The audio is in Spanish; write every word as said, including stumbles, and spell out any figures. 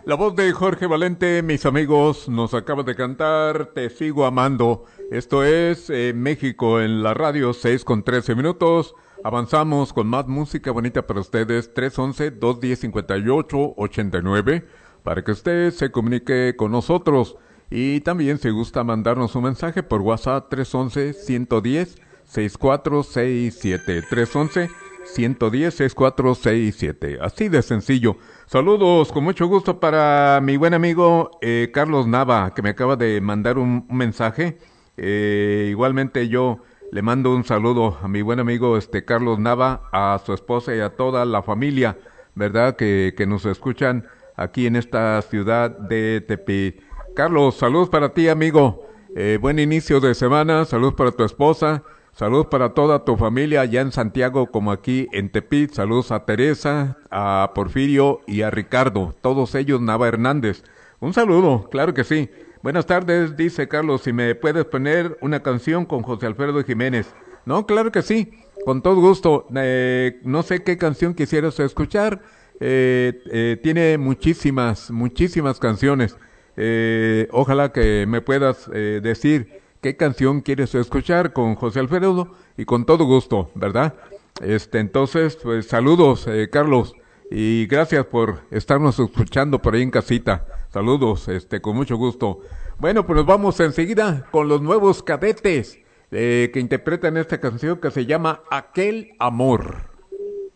La voz de Jorge Valente, mis amigos, nos acaba de cantar Te sigo amando. Esto es eh, México en la radio, seis con trece minutos. Avanzamos con más música bonita para ustedes, tres once, dos diez, cincuenta y ocho, ochenta y nueve, para que usted se comunique con nosotros. Y también si gusta mandarnos un mensaje por WhatsApp, tres once, ciento diez, sesenta y cuatro sesenta y siete, tres once, ciento diez, sesenta y cuatro sesenta y siete. Así de sencillo. Saludos con mucho gusto para mi buen amigo eh, Carlos Nava, que me acaba de mandar un, un mensaje. Eh, igualmente yo le mando un saludo a mi buen amigo este Carlos Nava, a su esposa y a toda la familia, ¿verdad? Que, que nos escuchan aquí en esta ciudad de Tepic. Carlos, saludos para ti, amigo. Eh, buen inicio de semana, saludos para tu esposa. Saludos para toda tu familia allá en Santiago como aquí en Tepic. Saludos a Teresa, a Porfirio y a Ricardo, todos ellos Nava Hernández. Un saludo, claro que sí. Buenas tardes, dice Carlos, si me puedes poner una canción con José Alfredo Jiménez. No, claro que sí, con todo gusto. Eh, no sé qué canción quisieras escuchar. Eh, eh, tiene muchísimas, muchísimas canciones. Eh, ojalá que me puedas eh, decir qué canción quieres escuchar con José Alfredo y con todo gusto, ¿verdad? Este, entonces, pues saludos, eh, Carlos, y gracias por estarnos escuchando por ahí en casita. Saludos, este, con mucho gusto. Bueno, pues vamos enseguida con los nuevos Cadetes eh, que interpretan esta canción que se llama Aquel Amor.